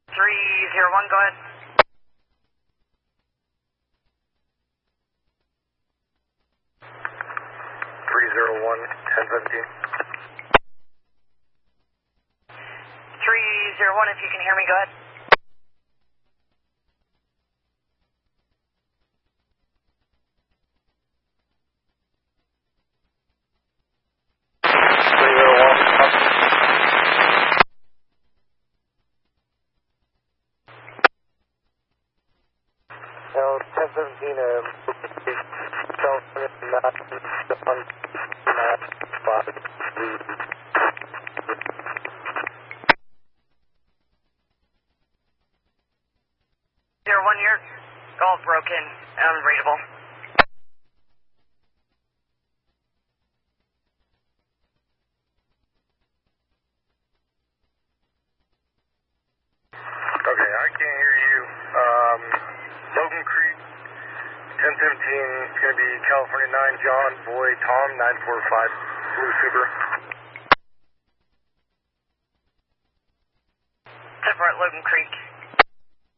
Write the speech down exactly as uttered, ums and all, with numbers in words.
three zero one, go ahead. three zero one, ten seventeen. three zero one, if you can hear me, go ahead. No, ten seventeen, um, California, not the one, not five, three. Zero one, you're all broken, unreadable. Okay, I can't hear you. Um, Logan Creek, ten seventeen, it's going to be California nine, John, Boy, Tom, nine four five, Blue Super. Separate Logan Creek.